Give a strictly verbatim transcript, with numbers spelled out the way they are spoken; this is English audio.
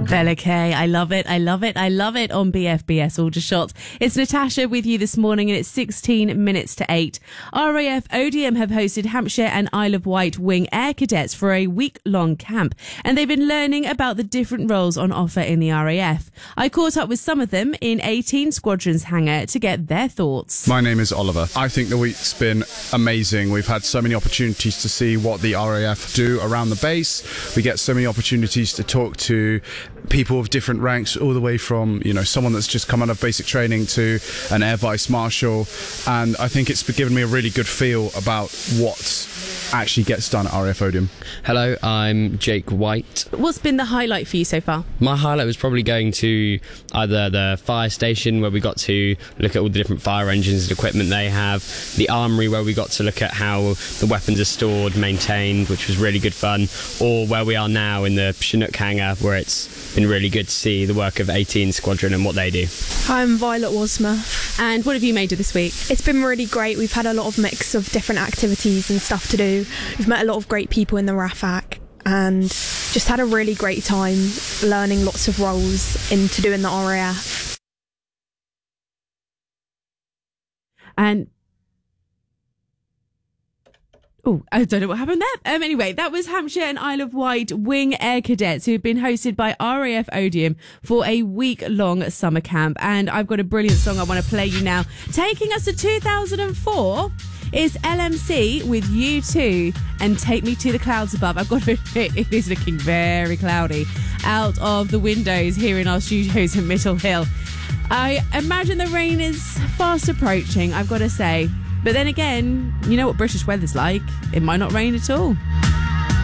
Bella K, I love it, I love it, I love it on B F B S Aldershot. It's Natasha with you this morning and it's sixteen minutes to eight. R A F O D M have hosted Hampshire and Isle of Wight Wing Air Cadets for a week-long camp and they've been learning about the different roles on offer in the R A F. I caught up with some of them in eighteen Squadron's hangar to get their thoughts. My name is Oliver. I think the week's been amazing. We've had so many opportunities to see what the R A F do around the base. We get so many opportunities to talk to people of different ranks, all the way from, you know, someone that's just come out of basic training to an air vice marshal, and I think it's given me a really good feel about what actually gets done at R A F Odium. Hello, I'm Jake White. What's been the highlight for you so far? My highlight was probably going to either the fire station, where we got to look at all the different fire engines and equipment they have, the armoury, where we got to look at how the weapons are stored, maintained, which was really good fun, or where we are now in the Chinook hangar, where it's been really good to see the work of eighteen Squadron and what they do. Hi, I'm Violet Wasmuth. And what have you made of this week? It's been really great. We've had a lot of mix of different activities and stuff to do. We've met a lot of great people in the R A F A C and just had a really great time learning lots of roles into doing the R A F. And oh, I don't know what happened there. Um, anyway, that was Hampshire and Isle of Wight Wing Air Cadets who have been hosted by R A F Odium for a week-long summer camp. And I've got a brilliant song I want to play you now. Taking us to two thousand four is L M C with You Too and Take Me to the Clouds Above. I've got to admit, it is looking very cloudy out of the windows here in our studios in Middle Hill. I imagine the rain is fast approaching, I've got to say. But then again, you know what British weather's like. It might not rain at all.